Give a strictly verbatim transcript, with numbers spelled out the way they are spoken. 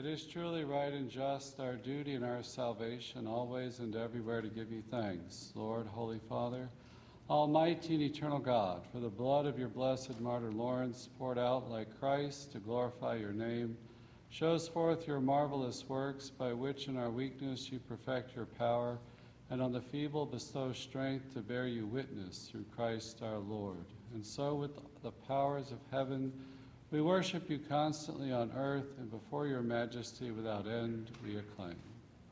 It is truly right and just, our duty and our salvation, always and everywhere to give you thanks, Lord, Holy Father, Almighty and eternal God, for the blood of your blessed martyr Lawrence, poured out like Christ to glorify your name, shows forth your marvelous works, by which in our weakness you perfect your power, and on the feeble bestow strength to bear you witness through Christ our Lord. And so with the powers of heaven, we worship you constantly on earth, and before your majesty without end we acclaim.